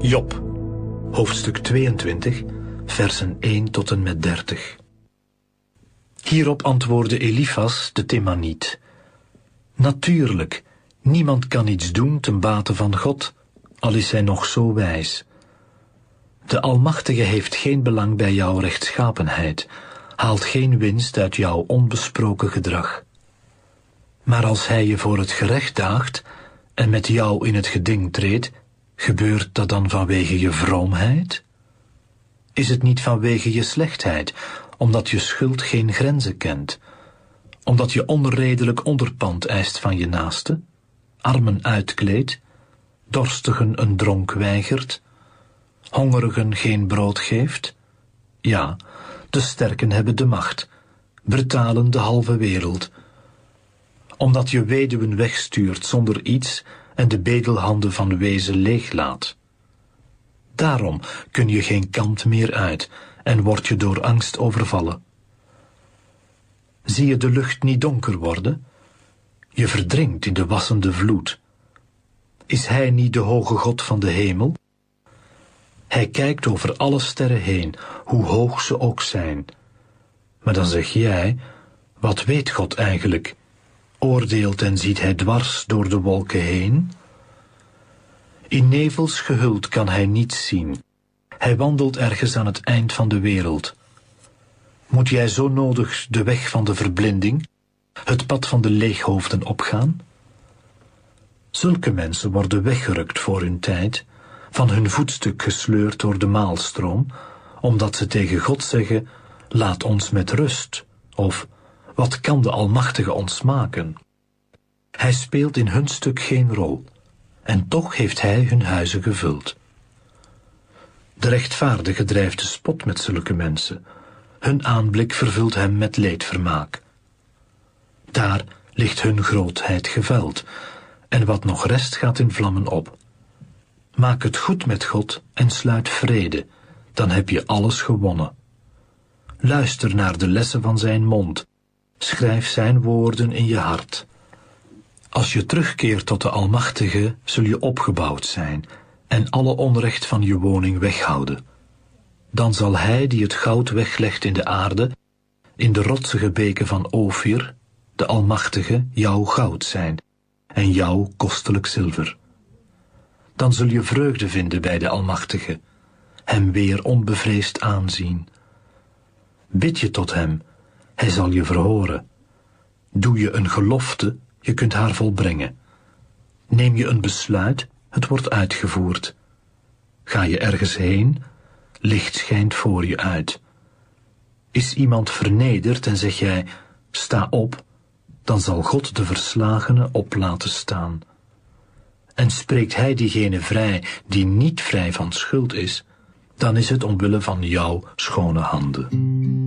Job, hoofdstuk 22, versen 1 tot en met 30. Hierop antwoordde Elifas de Temaniet: Natuurlijk, niemand kan iets doen ten bate van God, al is hij nog zo wijs. De Almachtige heeft geen belang bij jouw rechtschapenheid, haalt geen winst uit jouw onbesproken gedrag. Maar als hij je voor het gerecht daagt en met jou in het geding treedt, gebeurt dat dan vanwege je vroomheid? Is het niet vanwege je slechtheid, omdat je schuld geen grenzen kent, omdat je onredelijk onderpand eist van je naaste, armen uitkleedt, dorstigen een dronk weigert, hongerigen geen brood geeft? Ja, de sterken hebben de macht, betalen de halve wereld, omdat je weduwen wegstuurt zonder iets en de bedelhanden van wezen leeglaat. Daarom kun je geen kant meer uit en word je door angst overvallen. Zie je de lucht niet donker worden? Je verdrinkt in de wassende vloed. Is hij niet de hoge God van de hemel? Hij kijkt over alle sterren heen, hoe hoog ze ook zijn. Maar dan zeg jij, wat weet God eigenlijk? Oordeelt en ziet hij dwars door de wolken heen? In nevels gehuld kan hij niets zien. Hij wandelt ergens aan het eind van de wereld. Moet jij zo nodig de weg van de verblinding, het pad van de leeghoofden opgaan? Zulke mensen worden weggerukt voor hun tijd, van hun voetstuk gesleurd door de maalstroom, omdat ze tegen God zeggen, laat ons met rust, of wat kan de Almachtige ons maken? Hij speelt in hun stuk geen rol, en toch heeft hij hun huizen gevuld. De rechtvaardige drijft de spot met zulke mensen, hun aanblik vervult hem met leedvermaak. Daar ligt hun grootheid geveld, en wat nog rest gaat in vlammen op. Maak het goed met God en sluit vrede, dan heb je alles gewonnen. Luister naar de lessen van zijn mond, schrijf zijn woorden in je hart. Als je terugkeert tot de Almachtige, zul je opgebouwd zijn en alle onrecht van je woning weghouden. Dan zal hij die het goud weglegt in de aarde, in de rotsige beken van Ofir, de Almachtige, jouw goud zijn en jouw kostelijk zilver. Dan zul je vreugde vinden bij de Almachtige, hem weer onbevreesd aanzien. Bid je tot hem, hij zal je verhoren. Doe je een gelofte, je kunt haar volbrengen. Neem je een besluit, het wordt uitgevoerd. Ga je ergens heen, licht schijnt voor je uit. Is iemand vernederd en zeg jij, sta op, dan zal God de verslagene op laten staan. En spreekt hij diegene vrij die niet vrij van schuld is, dan is het omwille van jouw schone handen.